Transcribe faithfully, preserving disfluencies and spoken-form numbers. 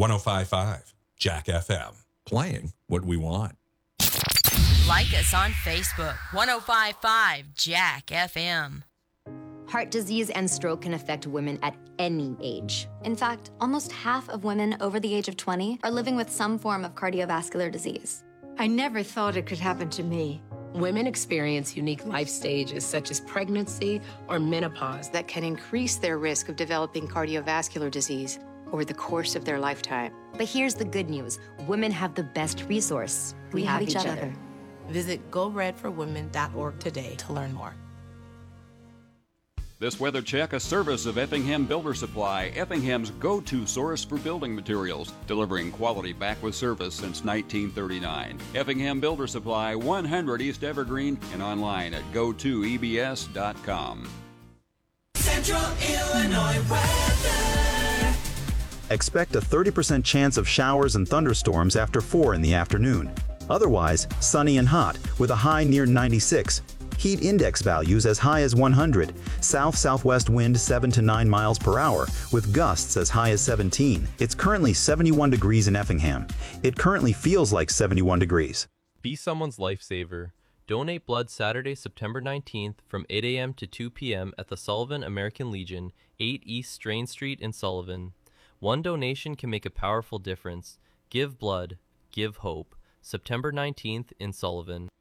one oh five point five Jack F M. Playing what we want. Like us on Facebook, one oh five point five Jack F M. Heart disease and stroke can affect women at any age. In fact, almost half of women over the age of twenty are living with some form of cardiovascular disease. I never thought it could happen to me. Women experience unique life stages such as pregnancy or menopause that can increase their risk of developing cardiovascular disease over the course of their lifetime. But here's the good news. Women have the best resource. We, we have, have each, each other. other. Visit go red for women dot org today to learn more. This weather check, a service of Effingham Builder Supply, Effingham's go-to source for building materials, delivering quality back with service since nineteen thirty-nine. Effingham Builder Supply, one hundred East Evergreen, and online at go to e b s dot com. Central Illinois weather. Expect a thirty percent chance of showers and thunderstorms after four in the afternoon. Otherwise, sunny and hot, with a high near ninety-six. Heat index values as high as one hundred. South-southwest wind seven to nine miles per hour, with gusts as high as seventeen. It's currently seventy-one degrees in Effingham. It currently feels like seventy-one degrees. Be someone's lifesaver. Donate blood Saturday, September nineteenth from eight a.m. to two p.m. at the Sullivan American Legion, eight East Strain Street in Sullivan. One donation can make a powerful difference. Give blood. Give hope. September nineteenth in Sullivan.